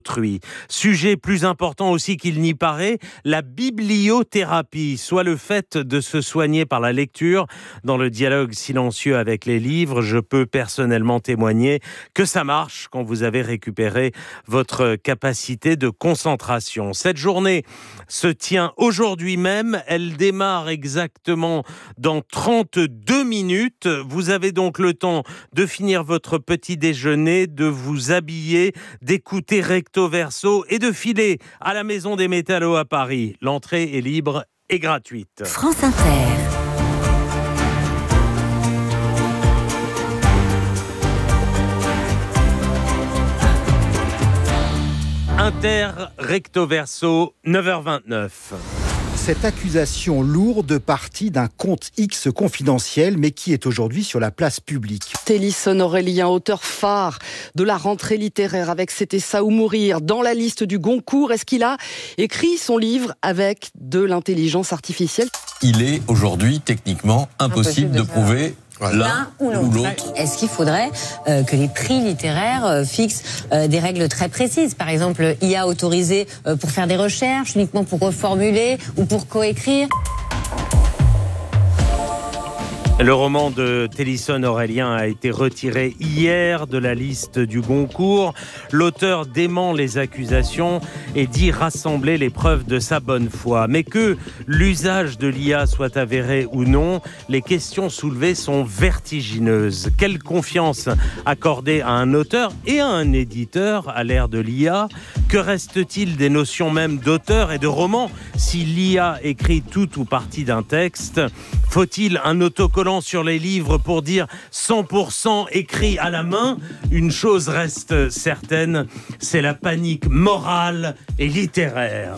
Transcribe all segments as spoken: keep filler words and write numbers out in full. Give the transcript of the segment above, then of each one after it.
autrui. Sujet plus important aussi qu'il n'y paraît, la bibliothérapie, soit le fait de se soigner par la lecture. Dans le dialogue silencieux avec les livres, je peux personnellement témoigner que ça marche quand vous avez récupéré votre capacité de concentration. Cette journée se tient aujourd'hui même, elle démarre exactement dans trente-deux minutes. Vous avez donc le temps de finir votre petit déjeuner, de vous habiller, d'écouter Recto Verso et de filer à la Maison des Métallos à Paris. L'entrée est libre et gratuite. France Inter. Inter Recto Verso, neuf heures vingt-neuf. Cette accusation lourde partie d'un compte X confidentiel, mais qui est aujourd'hui sur la place publique. Télisson Aurélien, auteur phare de la rentrée littéraire avec C'était ça ou mourir, dans la liste du Goncourt. Est-ce qu'il a écrit son livre avec de l'intelligence artificielle ? Il est aujourd'hui techniquement impossible, impossible de, de prouver l'un, l'un ou l'autre. l'autre. Est-ce qu'il faudrait euh, que les prix littéraires euh, fixent euh, des règles très précises ? Par exemple, I A autorisé euh, pour faire des recherches, uniquement pour reformuler ou pour coécrire ? Le roman de Télisson Aurélien a été retiré hier de la liste du Goncourt. L'auteur dément les accusations et dit rassembler les preuves de sa bonne foi. Mais que l'usage de l'I A soit avéré ou non, les questions soulevées sont vertigineuses. Quelle confiance accorder à un auteur et à un éditeur à l'ère de l'I A ? Que reste-t-il des notions même d'auteur et de roman si l'I A écrit tout ou partie d'un texte ? Faut-il un autocollant sur les livres pour dire cent pour cent écrit à la main ? Une chose reste certaine, c'est la panique morale et littéraire.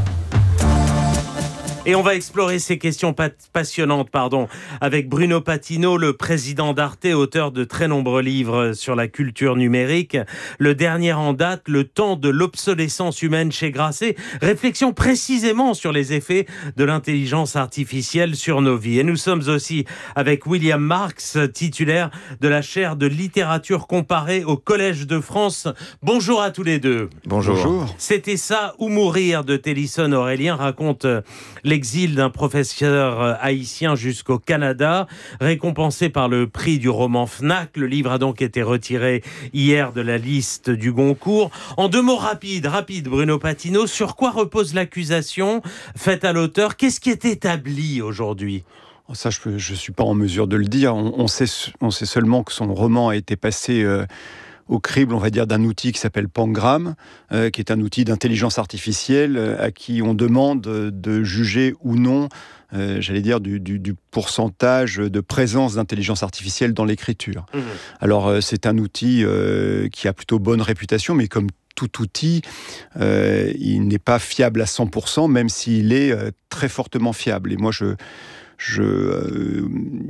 Et on va explorer ces questions passionnantes pardon, avec Bruno Patino, le président d'Arte, auteur de très nombreux livres sur la culture numérique. Le dernier en date, Le temps de l'obsolescence humaine chez Grasset. Réflexion précisément sur les effets de l'intelligence artificielle sur nos vies. Et nous sommes aussi avec William Marx, titulaire de la chaire de littérature comparée au Collège de France. Bonjour à tous les deux. Bonjour. Bonjour. C'était ça ou mourir de Télisson Aurélien raconte l'exil d'un professeur haïtien jusqu'au Canada, récompensé par le prix du roman Fnac. Le livre a donc été retiré hier de la liste du Goncourt. En deux mots rapides, rapides, Bruno Patino, sur quoi repose l'accusation faite à l'auteur ? Qu'est-ce qui est établi aujourd'hui ? Ça, je ne suis pas en mesure de le dire. On, on, sait, on sait seulement que son roman a été passé Euh, au crible, on va dire, d'un outil qui s'appelle Pangram, euh, qui est un outil d'intelligence artificielle euh, à qui on demande de juger ou non, euh, j'allais dire, du, du, du pourcentage de présence d'intelligence artificielle dans l'écriture. Mmh. Alors, euh, c'est un outil euh, qui a plutôt bonne réputation, mais comme tout outil, euh, il n'est pas fiable à cent pour cent, même s'il est euh, très fortement fiable. Et moi, je... je euh,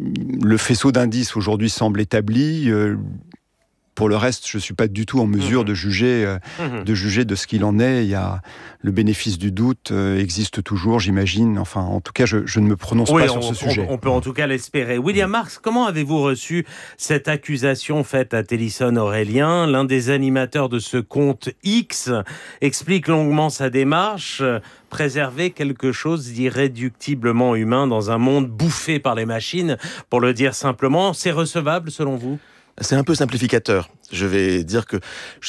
le faisceau d'indices aujourd'hui semble établi. Euh, Pour le reste, je ne suis pas du tout en mesure mmh. de, juger, euh, mmh. de juger de ce qu'il en est. Il y a, le bénéfice du doute euh, existe toujours, j'imagine. Enfin, en tout cas, je, je ne me prononce oui, pas on, sur ce sujet. On, on peut en tout cas l'espérer. William Marx, comment avez-vous reçu cette accusation faite à Télisson Aurélien ? L'un des animateurs de ce compte X explique longuement sa démarche. Préserver quelque chose d'irréductiblement humain dans un monde bouffé par les machines, pour le dire simplement. C'est recevable selon vous ? C'est un peu simplificateur. Je vais dire que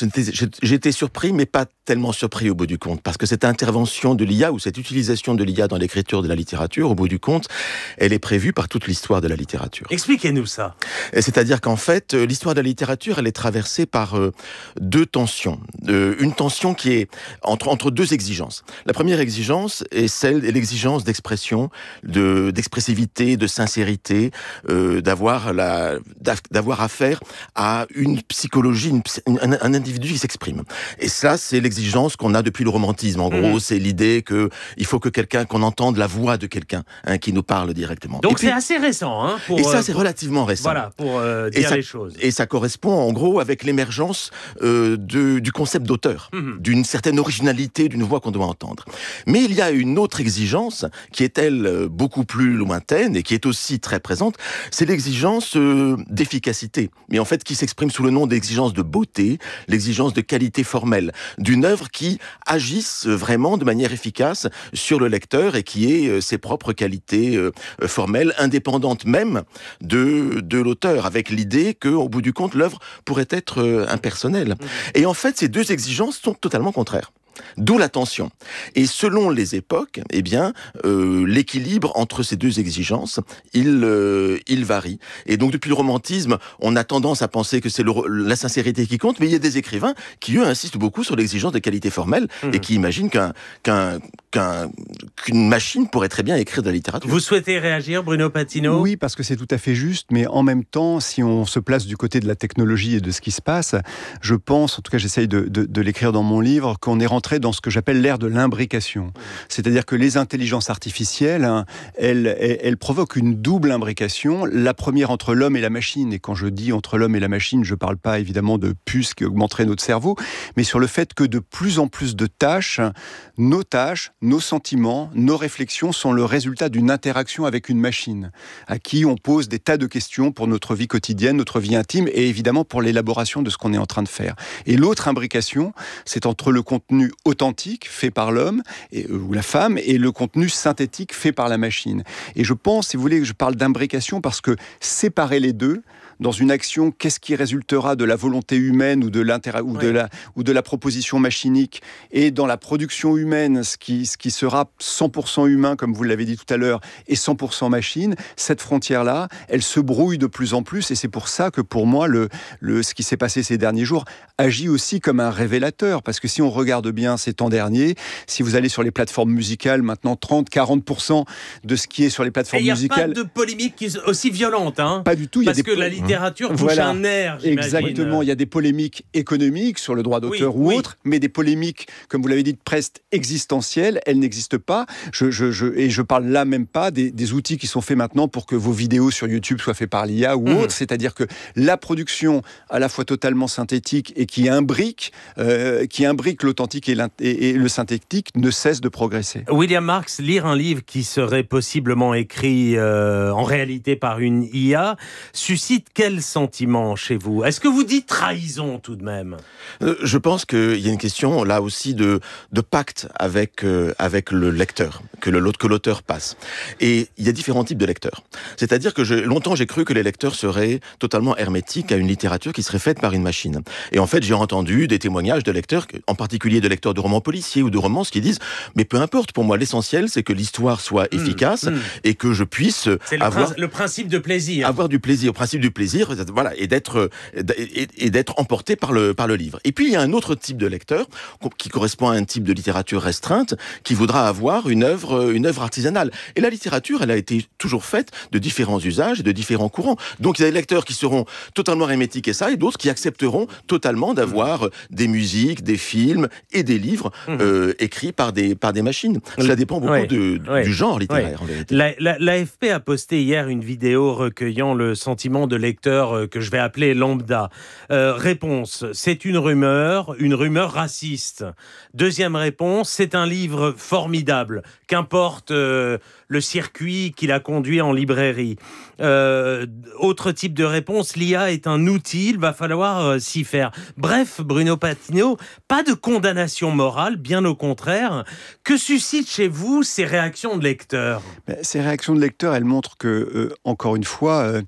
j'ai été surpris, mais pas tellement surpris au bout du compte, parce que cette intervention de l'I A, ou cette utilisation de l'I A dans l'écriture de la littérature, au bout du compte, elle est prévue par toute l'histoire de la littérature. Expliquez-nous ça. C'est-à-dire qu'en fait, l'histoire de la littérature, elle est traversée par euh, deux tensions. Euh, une tension qui est entre, entre deux exigences. La première exigence est celle, est l'exigence d'expression, de, d'expressivité, de sincérité, euh, d'avoir, la, d'avoir affaire à une psychologie, une, un, un individu qui s'exprime. Et ça, c'est l'exigence qu'on a depuis le romantisme. En gros, mmh. c'est l'idée que il faut que quelqu'un, qu'on entende la voix de quelqu'un hein, qui nous parle directement. Donc et puis, c'est assez récent. Hein, pour, et ça, euh, c'est relativement récent. Voilà, pour euh, dire ça, les choses. Et ça correspond, en gros, avec l'émergence euh, de, du concept d'auteur, mmh. d'une certaine originalité d'une voix qu'on doit entendre. Mais il y a une autre exigence qui est, elle, beaucoup plus lointaine et qui est aussi très présente, c'est l'exigence euh, d'efficacité. Mais en fait, qui s'exprime sous le nom l'exigence de beauté, l'exigence de qualité formelle, d'une œuvre qui agisse vraiment de manière efficace sur le lecteur et qui ait ses propres qualités formelles, indépendantes même de, de l'auteur, avec l'idée qu'au bout du compte, l'œuvre pourrait être impersonnelle. Et en fait, ces deux exigences sont totalement contraires. D'où la tension. Et selon les époques, eh bien, euh, l'équilibre entre ces deux exigences, il, euh, il varie. Et donc, depuis le romantisme, on a tendance à penser que c'est le, la sincérité qui compte, mais il y a des écrivains qui, eux, insistent beaucoup sur l'exigence de qualité formelle mmh. et qui imaginent qu'un, qu'un, qu'un, qu'une machine pourrait très bien écrire de la littérature. Vous souhaitez réagir, Bruno Patino ? Oui, parce que c'est tout à fait juste, mais en même temps, si on se place du côté de la technologie et de ce qui se passe, je pense, en tout cas j'essaye de, de, de l'écrire dans mon livre, qu'on est rentré dans ce que j'appelle l'ère de l'imbrication. C'est-à-dire que les intelligences artificielles, hein, elles, elles, elles provoquent une double imbrication, la première entre l'homme et la machine, et quand je dis entre l'homme et la machine, je ne parle pas évidemment de puces qui augmenteraient notre cerveau, mais sur le fait que de plus en plus de tâches, nos tâches, nos sentiments, nos réflexions sont le résultat d'une interaction avec une machine, à qui on pose des tas de questions pour notre vie quotidienne, notre vie intime, et évidemment pour l'élaboration de ce qu'on est en train de faire. Et l'autre imbrication, c'est entre le contenu authentique fait par l'homme et, euh, ou la femme et le contenu synthétique fait par la machine. Et je pense, si vous voulez, que je parle d'imbrication parce que séparer les deux dans une action, qu'est-ce qui résultera de la volonté humaine ou de, ou, de la, ou de la proposition machinique, et dans la production humaine, ce qui, ce qui sera cent pour cent humain, comme vous l'avez dit tout à l'heure, et cent pour cent machine, cette frontière-là, elle se brouille de plus en plus, et c'est pour ça que pour moi, le, le, ce qui s'est passé ces derniers jours agit aussi comme un révélateur, parce que si on regarde bien ces temps derniers, si vous allez sur les plateformes musicales, maintenant trente à quarante pour cent de ce qui est sur les plateformes musicales... Et il n'y a pas de polémique aussi violente, hein. Pas du tout. Parce y a des que la littérature touche voilà, un nerf, j'imagine. Exactement, il y a des polémiques économiques sur le droit d'auteur oui, ou oui. autres, mais des polémiques, comme vous l'avez dit, presque existentielles, elles n'existent pas. Je, je, je, et je parle là même pas des, des outils qui sont faits maintenant pour que vos vidéos sur YouTube soient faites par l'I A ou mmh. autre, c'est-à-dire que la production à la fois totalement synthétique et qui imbrique, euh, qui imbrique l'authentique et, et, et le synthétique ne cesse de progresser. William Marx, lire un livre qui serait possiblement écrit euh, en réalité par une I A suscite quel sentiment chez vous ? Est-ce que vous dites trahison tout de même ? euh, Je pense qu'il y a une question là aussi de, de pacte avec, euh, avec le lecteur, que, le, que l'auteur passe. Et il y a différents types de lecteurs. C'est-à-dire que je, longtemps j'ai cru que les lecteurs seraient totalement hermétiques à une littérature qui serait faite par une machine. Et en fait j'ai entendu des témoignages de lecteurs, en particulier de lecteurs de romans policiers ou de romances qui disent « mais peu importe, pour moi l'essentiel c'est que l'histoire soit efficace mmh, mmh. et que je puisse c'est le avoir... » C'est le principe de plaisir. Avoir du plaisir, le principe du plaisir, voilà, et d'être, et, et d'être emporté par le, par le livre. Et puis il y a un autre type de lecteur qui correspond à un type de littérature restreinte qui voudra avoir une œuvre, une œuvre artisanale. Et la littérature, elle a été toujours faite de différents usages et de différents courants. Donc il y a des lecteurs qui seront totalement hermétiques et ça, et d'autres qui accepteront totalement d'avoir des musiques, des films et des livres mmh. euh, écrits par des, par des machines. Ça dépend beaucoup ouais, de, ouais, du genre littéraire, ouais. en vérité. La, la, l'A F P a posté hier une vidéo recueillant le sentiment de lecteurs que je vais appeler lambda. Euh, réponse, c'est une rumeur, une rumeur raciste. Deuxième réponse, c'est un livre formidable, qu'importe euh, le circuit qu'il a conduit en librairie. Euh, autre type de réponse, l'I A est un outil, il va falloir euh, s'y faire. Bref, Bruno Patino, pas de condamnation morale, bien au contraire. Que suscitent chez vous ces réactions de lecteurs ? Ces réactions de lecteurs, elles montrent que, euh, encore une fois, euh,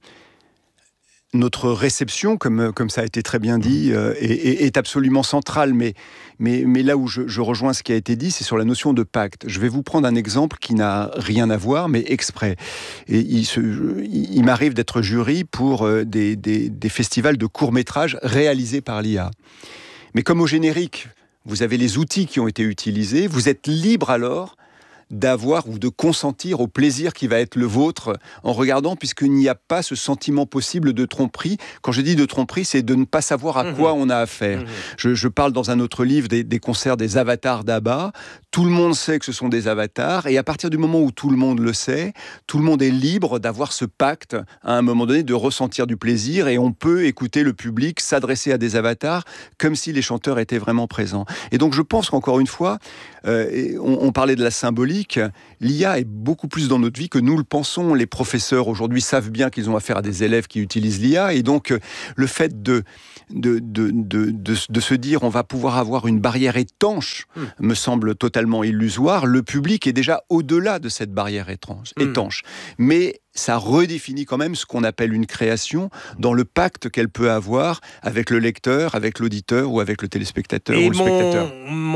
notre réception, comme, comme ça a été très bien dit, euh, est, est, est absolument centrale. Mais, mais, mais là où je, je rejoins ce qui a été dit, c'est sur la notion de pacte. Je vais vous prendre un exemple qui n'a rien à voir, mais exprès. Et il, se, il m'arrive d'être jury pour euh, des, des, des festivals de courts-métrages réalisés par l'I A. Mais comme au générique, vous avez les outils qui ont été utilisés, vous êtes libre alors d'avoir ou de consentir au plaisir qui va être le vôtre en regardant, puisqu'il n'y a pas ce sentiment possible de tromperie. Quand je dis de tromperie, c'est de ne pas savoir à mmh. quoi on a affaire. Mmh. Je, je parle dans un autre livre des, des concerts des avatars d'Abba. Tout le monde sait que ce sont des avatars, et à partir du moment où tout le monde le sait, tout le monde est libre d'avoir ce pacte, à un moment donné, de ressentir du plaisir, et on peut écouter le public s'adresser à des avatars comme si les chanteurs étaient vraiment présents. Et donc je pense qu'encore une fois, euh, on, on parlait de la symbolique, l'I A est beaucoup plus dans notre vie que nous le pensons. Les professeurs aujourd'hui savent bien qu'ils ont affaire à des élèves qui utilisent l'I A, et donc le fait de, de, de, de, de, de se dire on va pouvoir avoir une barrière étanche mmh. me semble totalement illusoire. Le public est déjà au-delà de cette barrière étanche. Mmh. étanche. Mais ça redéfinit quand même ce qu'on appelle une création dans le pacte qu'elle peut avoir avec le lecteur, avec l'auditeur ou avec le téléspectateur Et ou le mon, spectateur.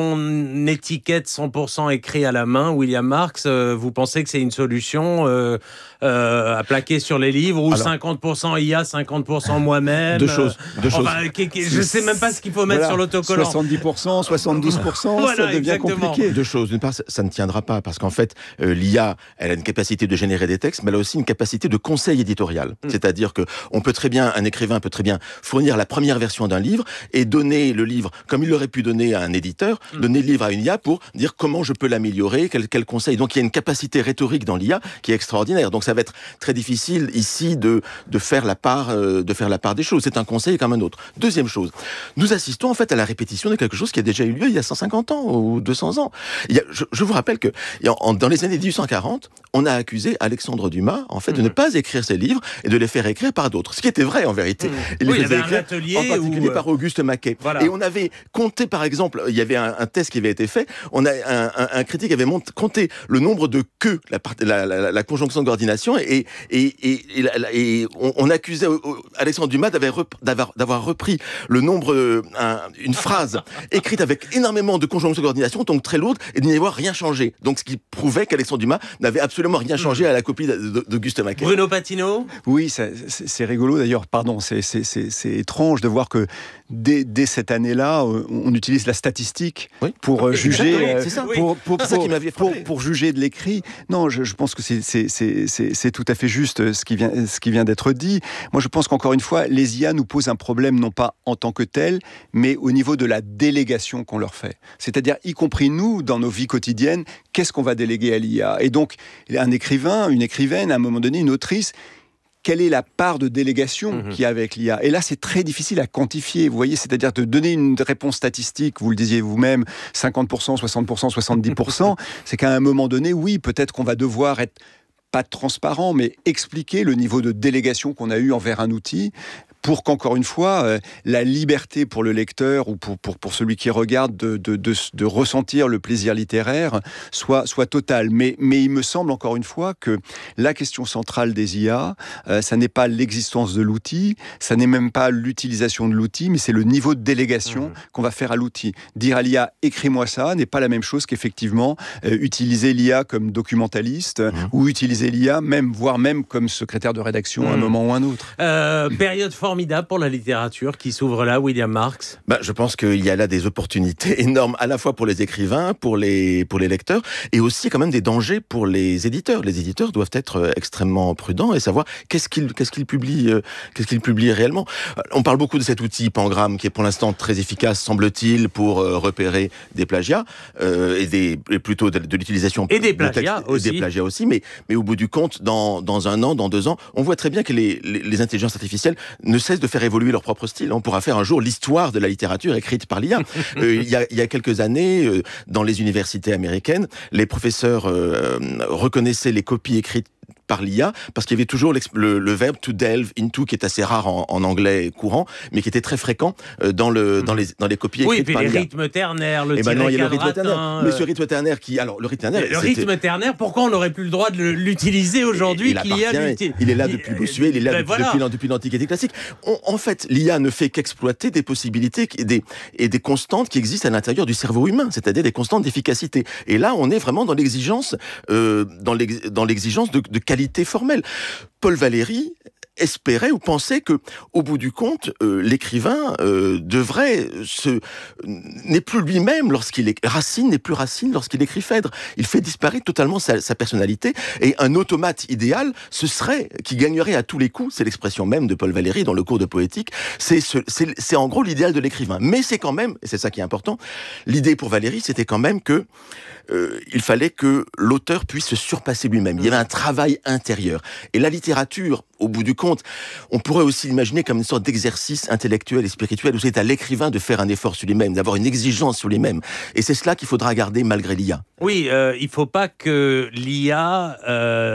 mon étiquette cent pour cent écrit à la main, William Marx, euh, vous pensez que c'est une solution euh, euh, à plaquer sur les livres ou Alors, cinquante pour cent I A, cinquante pour cent moi-même Deux choses. Deux enfin, choses. Qu- qu- je ne sais même pas ce qu'il faut mettre voilà, sur l'autocollant. soixante-dix pour cent, soixante-douze pour cent, voilà, ça devient exactement. compliqué. Deux choses. D'une part, ça, ça ne tiendra pas parce qu'en fait, euh, l'I A, elle a une capacité de générer des textes, mais elle a aussi une capacité de conseil éditorial. Mmh. C'est-à-dire que on peut très bien, un écrivain peut très bien fournir la première version d'un livre et donner le livre, comme il l'aurait pu donner à un éditeur, mmh. donner le livre à une I A pour dire comment je peux l'améliorer, quel, quel conseil. Donc il y a une capacité rhétorique dans l'I A qui est extraordinaire. Donc ça va être très difficile ici de, de faire la part, euh, de faire la part des choses. C'est un conseil comme un autre. Deuxième chose, nous assistons en fait à la répétition de quelque chose qui a déjà eu lieu il y a cent cinquante ans ou deux cents ans. Il y a, je, je vous rappelle que en, dans les années dix-huit cent quarante, on a accusé Alexandre Dumas en fait mmh. de ne pas écrire ses livres et de les faire écrire par d'autres. Ce qui était vrai en vérité. Mmh. Il oui, les il y avait écrire, un atelier en particulier où... par Auguste Maquet. Voilà. Et on avait compté par exemple, il y avait un, un test qui avait été fait, on a un, un, un critique avait monté, compté le nombre de que, la, la, la, la conjonction de coordination et, et, et, et, et on, on accusait Alexandre Dumas d'avoir, d'avoir, d'avoir repris le nombre, un, une phrase écrite avec énormément de conjonction de coordination, donc très lourde, et de n'y avoir rien changé. Donc ce qui prouvait qu'Alexandre Dumas n'avait absolument rien changé à la copie d'Auguste Maquet. Bruno Patino ? Oui, ça, c'est, c'est rigolo d'ailleurs, pardon, c'est, c'est, c'est, c'est étrange de voir que dès, dès cette année-là, on utilise la statistique oui. pour euh, juger, euh, c'est ça. pour, pour, c'est ça qui m'avait pour, pour juger de l'écrit. Non, je, je pense que c'est, c'est, c'est, c'est, c'est tout à fait juste ce qui vient, ce qui vient d'être dit. Moi, je pense qu'encore une fois, les I A nous posent un problème non pas en tant que tel, mais au niveau de la délégation qu'on leur fait. C'est-à-dire, y compris nous, dans nos vies quotidiennes, qu'est-ce qu'on va déléguer à l'I A ? Et donc, un écrivain, une écrivaine, à un moment donné, une autrice, quelle est la part de délégation mmh. qu'il y a avec l'I A ? Et là, c'est très difficile à quantifier, vous voyez, c'est-à-dire de donner une réponse statistique, vous le disiez vous-même, cinquante pour cent, soixante pour cent, soixante-dix pour cent, c'est qu'à un moment donné, oui, peut-être qu'on va devoir être pas transparent, mais expliquer le niveau de délégation qu'on a eu envers un outil, pour qu'encore une fois, euh, la liberté pour le lecteur ou pour, pour, pour celui qui regarde de, de, de, de ressentir le plaisir littéraire soit, soit totale. Mais, mais il me semble encore une fois que la question centrale des I A, euh, ça n'est pas l'existence de l'outil, ça n'est même pas l'utilisation de l'outil, mais c'est le niveau de délégation mmh. qu'on va faire à l'outil. Dire à l'I A « écris-moi ça » n'est pas la même chose qu'effectivement euh, utiliser l'I A comme documentaliste mmh. ou utiliser l'I A même, voire même comme secrétaire de rédaction mmh. à un moment ou un autre. Euh, période formidable pour la littérature qui s'ouvre là, William Marx. Bah, je pense qu'il y a là des opportunités énormes à la fois pour les écrivains, pour les, pour les lecteurs, et aussi quand même des dangers pour les éditeurs. Les éditeurs doivent être extrêmement prudents et savoir qu'est-ce qu'ils, qu'est-ce qu'ils publient, euh, qu'est-ce qu'ils publient réellement. On parle beaucoup de cet outil Pangram qui est pour l'instant très efficace, semble-t-il, pour euh, repérer des plagiats euh, et des et plutôt de, de l'utilisation et des plagiats de textes, aussi. Et des plagiats aussi. Mais mais au bout du compte, dans dans un an, dans deux ans, on voit très bien que les les, les intelligences artificielles ne cessent de faire évoluer leur propre style. On pourra faire un jour l'histoire de la littérature écrite par l'I A. euh, il, y a, il y a quelques années, euh, dans les universités américaines, les professeurs euh, reconnaissaient les copies écrites par l'I A, parce qu'il y avait toujours le, le verbe to delve into, qui est assez rare en, en anglais courant, mais qui était très fréquent euh, dans, le, dans, les, dans les copies écrites oui, par l'I A. Oui, puis les rythmes ternaires, le et tiré maintenant, il y a le rythme quadratin, ternaire. euh... Mais ce rythme ternaire qui... Alors, le rythme ternaire... Le rythme ternaire, pourquoi on n'aurait plus le droit de l'utiliser aujourd'hui il, que l'I A l'utilise Il est là depuis Bossuet, il est là ben depuis, voilà. depuis, depuis l'Antiquité classique. On, en fait, l'I A ne fait qu'exploiter des possibilités et des, et des constantes qui existent à l'intérieur du cerveau humain, c'est-à-dire des constantes d'efficacité. Et là, on est vraiment dans l'exigence, euh, dans, l'ex, dans l'exigence de, de qualité formelle. Paul Valéry espérait ou pensait que, au bout du compte, euh, l'écrivain euh, devrait se n'est plus lui-même lorsqu'il est Racine n'est plus Racine lorsqu'il écrit Phèdre. Il fait disparaître totalement sa, sa personnalité et un automate idéal, ce serait qui gagnerait à tous les coups. C'est l'expression même de Paul Valéry dans le cours de poétique. C'est ce, c'est, c'est en gros l'idéal de l'écrivain. Mais c'est quand même, et c'est ça qui est important, l'idée pour Valéry, c'était quand même que euh, il fallait que l'auteur puisse se surpasser lui-même. Il y avait un travail intérieur. Et la littérature, au bout du compte, on pourrait aussi l'imaginer comme une sorte d'exercice intellectuel et spirituel où c'est à l'écrivain de faire un effort sur lui-même, d'avoir une exigence sur lui-même. Et c'est cela qu'il faudra garder malgré l'I A. Oui, euh, il ne faut pas que l'I A euh,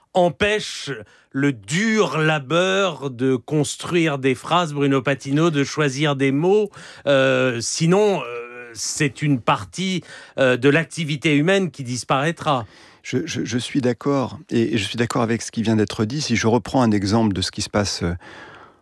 empêche le dur labeur de construire des phrases, Bruno Patinaud, de choisir des mots. Euh, sinon, euh, c'est une partie euh, de l'activité humaine qui disparaîtra. Je, je, je suis d'accord, et je suis d'accord avec ce qui vient d'être dit. Si je reprends un exemple de ce qui se passe